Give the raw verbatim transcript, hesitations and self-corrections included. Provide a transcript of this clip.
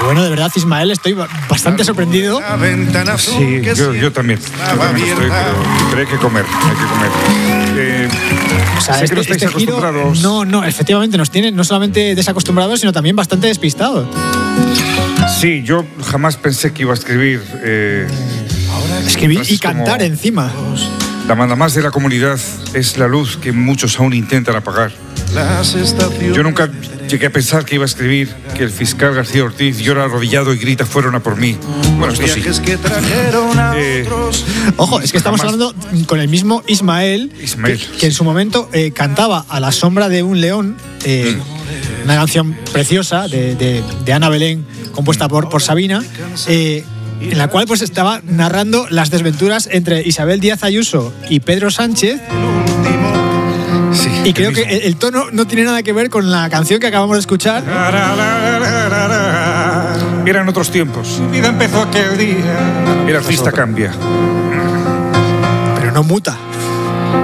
bueno, de verdad, Ismael, estoy bastante sorprendido. Sí, yo, yo también. Yo también estoy, pero, pero hay que comer, hay que comer. Eh, o sea, sé este, que no estáis este giro, acostumbrados. no, no, efectivamente nos tiene no solamente desacostumbrados, sino también bastante despistados. Sí, yo jamás pensé que iba a escribir. Eh, Escribir y cantar como, encima. La manda más de la comunidad es la luz que muchos aún intentan apagar. Yo nunca llegué a pensar que iba a escribir que el fiscal García Ortiz llora arrodillado y grita fueron a por mí. Bueno, esto sí. Eh, Ojo, es que estamos jamás... hablando con el mismo Ismael, Ismael que, que en su momento eh, cantaba A la sombra de un león, eh, mm. una canción preciosa de, de, de Ana Belén, compuesta por, por Sabina, eh, en la cual pues estaba narrando las desventuras entre Isabel Díaz Ayuso y Pedro Sánchez. Sí, y creo que el, el tono no tiene nada que ver con la canción que acabamos de escuchar. Eran otros tiempos. Mi vida empezó aquel día. El artista cambia. Pero no muta.